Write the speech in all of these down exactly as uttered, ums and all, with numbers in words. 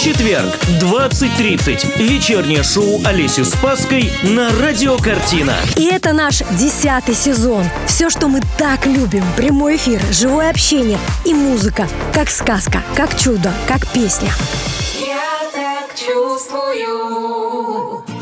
Четверг, двадцать тридцать. Вечернее шоу Олеси Спасской на Радио Картина. И это наш десятый сезон. Все, что мы так любим. Прямой эфир, живое общение и музыка. Как сказка, как чудо, как песня. Я так чувствую.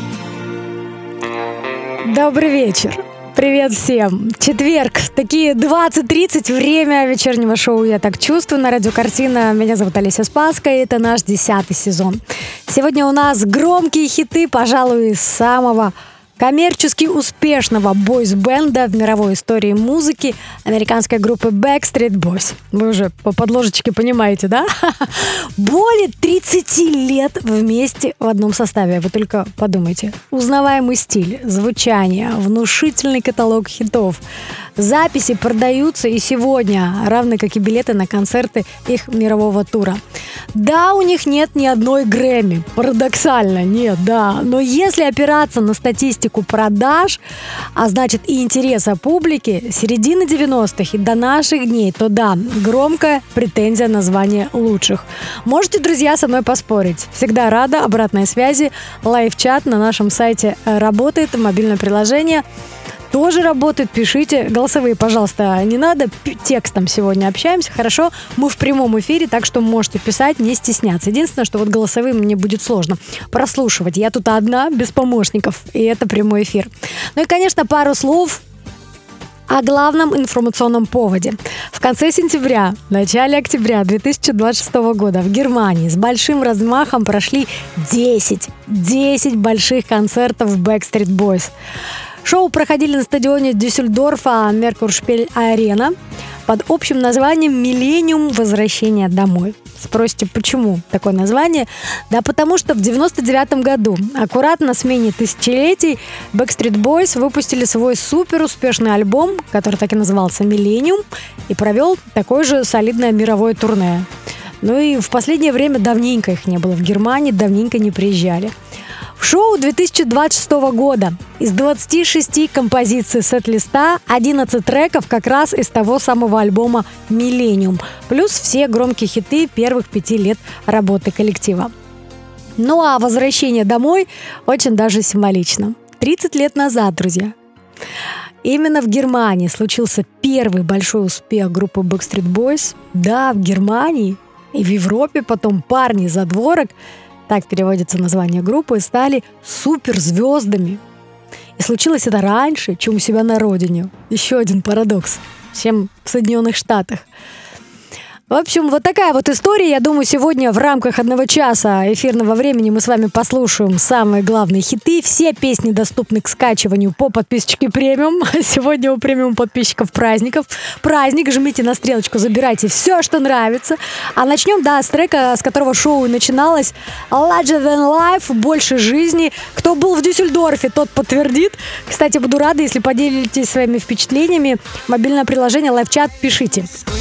Добрый вечер. Привет всем. Четверг, такие двадцать тридцать, время вечернего шоу «Я так чувствую» на Радио Картина. Меня зовут Олеся Спасская, и это наш десятый сезон. Сегодня у нас громкие хиты, пожалуй, самого коммерчески успешного бойс-бенда в мировой истории музыки, американской группы Backstreet Boys. Вы уже по подложечке понимаете, да? Более тридцати лет вместе в одном составе. Вы только подумайте. Узнаваемый стиль, звучание, внушительный каталог хитов. Записи продаются и сегодня, равно как и билеты на концерты их мирового тура. Да, у них нет ни одной Грэмми. Парадоксально, нет, да. Но если опираться на статистику продаж, а значит и интереса публики, середины девяностых и до наших дней, то да, громкая претензия на звание лучших. Можете, друзья, со мной поспорить. Всегда рада обратной связи. Лайв-чат на нашем сайте работает, мобильное приложение тоже работает. Пишите голосовые, пожалуйста, не надо, текстом сегодня общаемся, хорошо? Мы в прямом эфире, так что можете писать, не стесняться. Единственное, что вот голосовые мне будет сложно прослушивать. Я тут одна, без помощников, и это прямой эфир. Ну и, конечно, пару слов о главном информационном поводе. В конце сентября, начале октября две тысячи двадцать шестого года в Германии с большим размахом прошли десять, десять больших концертов Backstreet Boys. Шоу проходили на стадионе Дюссельдорфа Меркуршпиль-Арена под общим названием «Миллениум. Возвращение домой». Спросите, почему такое название? Да потому что в девяносто девятом году, аккуратно на смене тысячелетий, Backstreet Boys выпустили свой суперуспешный альбом, который так и назывался «Миллениум», и провел такое же солидное мировое турне. Ну и в последнее время давненько их не было в Германии, давненько не приезжали. В шоу две тысячи двадцать шестого года из двадцати шести композиций сет-листа одиннадцать треков как раз из того самого альбома «Миллениум», плюс все громкие хиты первых пяти лет работы коллектива. Ну а возвращение домой очень даже символично. тридцать лет назад, друзья, именно в Германии случился первый большой успех группы Backstreet Boys. Да, в Германии и в Европе потом парни из задворок, так переводится название группы, стали суперзвездами. И случилось это раньше, чем у себя на родине. Еще один парадокс, чем в Соединенных Штатах. В общем, вот такая вот история. Я думаю, сегодня в рамках одного часа эфирного времени мы с вами послушаем самые главные хиты. Все песни доступны к скачиванию по подписочке премиум. Сегодня у премиум подписчиков праздников. Праздник, жмите на стрелочку, забирайте все, что нравится. А начнем, да, с трека, с которого шоу и начиналось. Larger Than Life, больше жизни. Кто был в Дюссельдорфе, тот подтвердит. Кстати, буду рада, если поделитесь своими впечатлениями. Мобильное приложение LiveChat пишите.